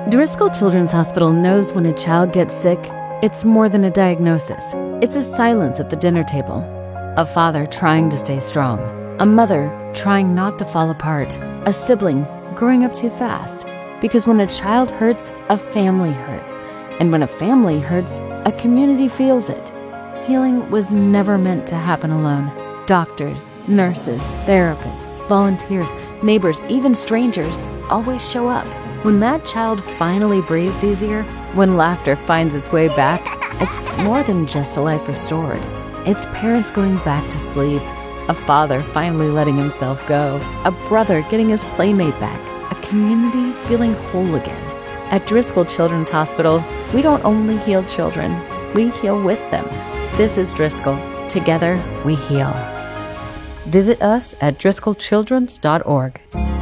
Driscoll Children's Hospital knows when a child gets sick, it's more than a diagnosis. It's a silence at the dinner table. A father trying to stay strong. A mother trying not to fall apart. A sibling growing up too fast. Because when a child hurts, a family hurts. And when a family hurts, a community feels it. Healing was never meant to happen alone. Doctors, nurses, therapists, volunteers, neighbors, even strangers always show up. When that child finally breathes easier, when laughter finds its way back, it's more than just a life restored. It's parents going back to sleep, a father finally letting himself go, a brother getting his playmate back, a community feeling whole again. At Driscoll Children's Hospital, we don't only heal children, we heal with them. This is Driscoll. Together, we heal. Visit us at driscollchildrens.org.